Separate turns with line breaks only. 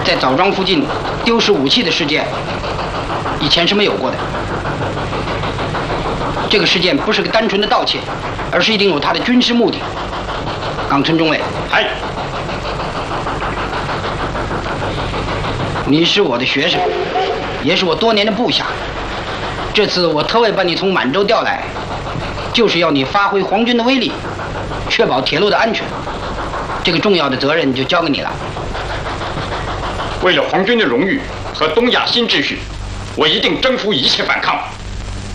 在枣庄附近丢失武器的事件，以前是没有过的。这个事件不是个单纯的盗窃，而是一定有它的军事目的。冈村中尉，
嗨，
你是我的学生，也是我多年的部下。这次我特为把你从满洲调来，就是要你发挥皇军的威力，确保铁路的安全。这个重要的责任就交给你了。
为了皇军的荣誉和东亚新秩序，我一定征服一切反抗。